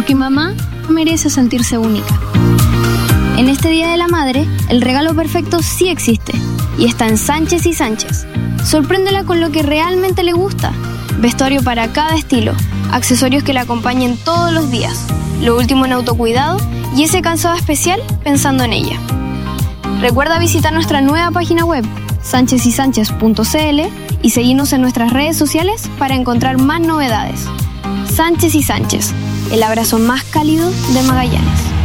porque mamá merece sentirse única. En este Día de la Madre, el regalo perfecto sí existe y está en Sánchez y Sánchez. Sorpréndela con lo que realmente le gusta. Vestuario para cada estilo, accesorios que la acompañen todos los días, lo último en autocuidado y ese calzado especial pensando en ella. Recuerda visitar nuestra nueva página web, sanchezysanchez.cl, y seguirnos en nuestras redes sociales para encontrar más novedades. Sánchez y Sánchez, el abrazo más cálido de Magallanes.